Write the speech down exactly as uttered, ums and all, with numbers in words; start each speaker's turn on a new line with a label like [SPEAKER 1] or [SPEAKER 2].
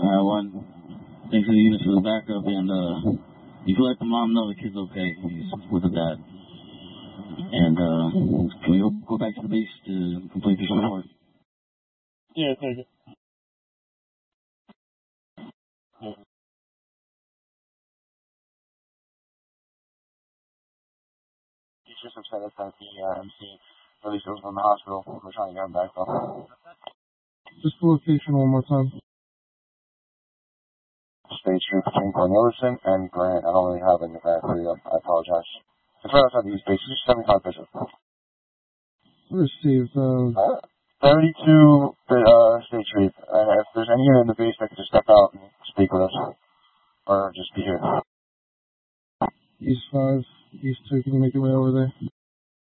[SPEAKER 1] Alright, one. Thanks to the units for the backup, and uh, you can let the mom know the kid's okay. He's with the dad. And uh, can we go, go back to the base to complete this report?
[SPEAKER 2] Yeah, take it. Yeah. He's just upset that the uh, M C released him from the hospital. We're trying to get him back though.
[SPEAKER 3] Just the location one more time.
[SPEAKER 2] State Street between Cornelison and Grant. I don't really have any back for you. I apologize. It's right outside the East Base. Just seventy-five Bishop.
[SPEAKER 3] Received. Uh,
[SPEAKER 2] Uh, thirty-two uh, State Street. And if there's any unit in the base that could just step out and speak with us. Or just be here.
[SPEAKER 3] East five, East two, can you make your way over there?